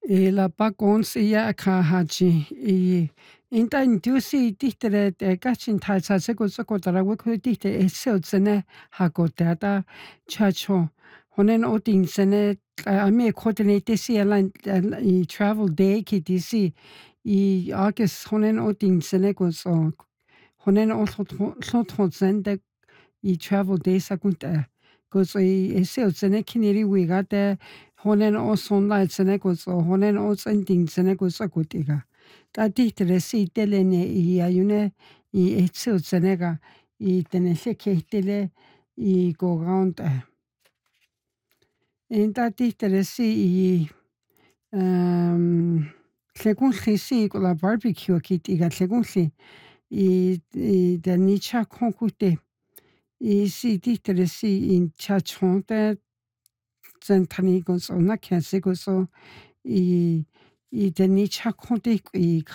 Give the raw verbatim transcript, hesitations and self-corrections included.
E la pakons iya ka haji i inta indusi tihtere te kachin ta sa seko soko tara weko tihte e seo tsene hako teata chacho honen oting sene ame kotene tesi alan i travel day ki tisi i August honen oting sene ko so honen otlot tlot sende i travel day sakunta ko so i seo tsene kiniri wigate honen o sonla tsene ko so honen o sending tsene ko so kutiga ta tihtere si telene i ayune i seo tsene ga i tene seke tele i go round Inta tihtere si i um según si ko la barbecue kitiga según si i i de nicha konkute i si tihtere si in chachonte zentani go so na kense go so i i de nicha konte i